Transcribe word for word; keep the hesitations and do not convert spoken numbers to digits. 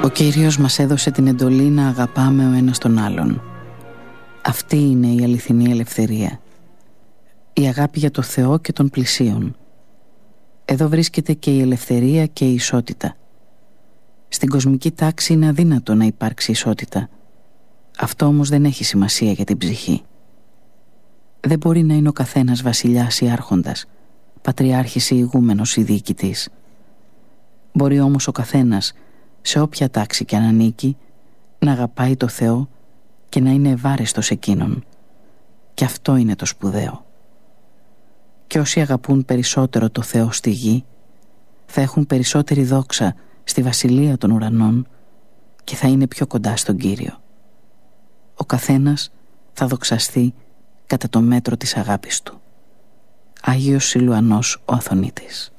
Ο Κύριος μας έδωσε την εντολή να αγαπάμε ο ένας τον άλλον. Αυτή είναι η αληθινή ελευθερία. Η αγάπη για το Θεό και των πλησίων. Εδώ βρίσκεται και η ελευθερία και η ισότητα. Στην κοσμική τάξη είναι αδύνατο να υπάρξει ισότητα. Αυτό όμως δεν έχει σημασία για την ψυχή. Δεν μπορεί να είναι ο καθένας βασιλιάς ή άρχοντας, πατριάρχης ή ηγούμενος ή διοικητής. Μπορεί όμως ο καθένας, σε όποια τάξη και αν ανήκει, να αγαπάει το Θεό και να είναι ευάρεστος εκείνον. Και αυτό είναι το σπουδαίο. Και όσοι αγαπούν περισσότερο το Θεό στη γη, θα έχουν περισσότερη δόξα στη βασιλεία των ουρανών και θα είναι πιο κοντά στον Κύριο. Ο καθένας θα δοξαστεί κατά το μέτρο της αγάπης του. Άγιος Σιλουανός ο Αθωνίτης.